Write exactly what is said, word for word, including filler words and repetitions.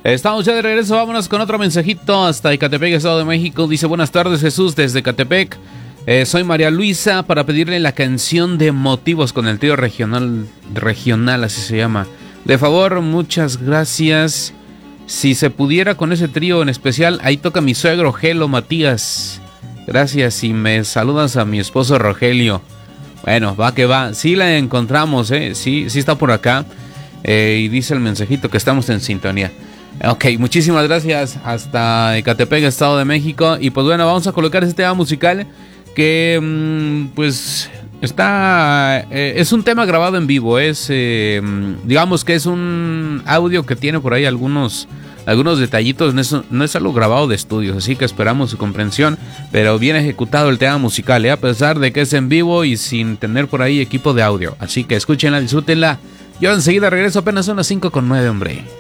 Estamos ya de regreso, vámonos con otro mensajito hasta Ecatepec, Estado de México. Dice, buenas tardes Jesús desde Ecatepec. Eh, soy María Luisa para pedirle la canción de Motivos con el trío regional, regional, así se llama. De favor, muchas gracias. Si se pudiera con ese trío en especial, ahí toca mi suegro Gelo Matías. Gracias y me saludas a mi esposo Rogelio. Bueno, va que va. Sí la encontramos, ¿eh? Sí, sí está por acá. Eh, y dice el mensajito que estamos en sintonía. Ok, muchísimas gracias. Hasta Ecatepec, Estado de México. Y pues bueno, vamos a colocar este tema musical que mmm, pues está... Eh, es un tema grabado en vivo. Es, eh, digamos que es un audio que tiene por ahí algunos... Algunos detallitos, no es, no es algo grabado de estudios, así que esperamos su comprensión, pero bien ejecutado el tema musical, ¿eh? A pesar de que es en vivo y sin tener por ahí equipo de audio. Así que escúchenla, disfrútenla. Yo enseguida regreso, apenas son las cinco con nueve, hombre.